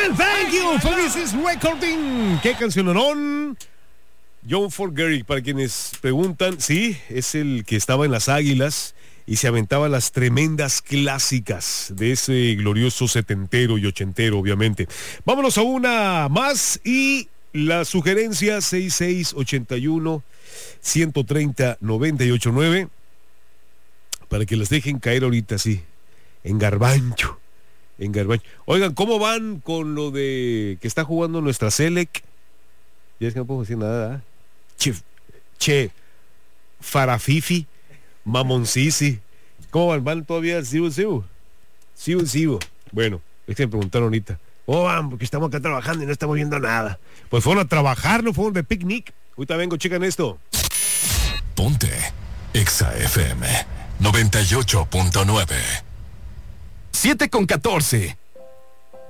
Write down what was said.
Thank you for this is recording. ¿Qué cancionón? John Fogerty, para quienes preguntan, sí, es el que estaba en las Águilas y se aventaba las tremendas clásicas de ese glorioso setentero y ochentero, obviamente. Vámonos a una más y la sugerencia 6681-130-989 para que las dejen caer ahorita, sí, en garbancho. Oigan, ¿cómo van con lo de que está jugando nuestra Selec? Ya es que no puedo decir nada, ¿eh? Farafifi, Mamoncisi. ¿Cómo van todavía? Sigo. Bueno, es que me preguntaron ahorita. ¿Cómo van? Porque estamos acá trabajando y no estamos viendo nada. Pues fueron a trabajar, no fueron de picnic. Ahorita vengo, checan esto. Ponte Exa FM 98.9. 7:14.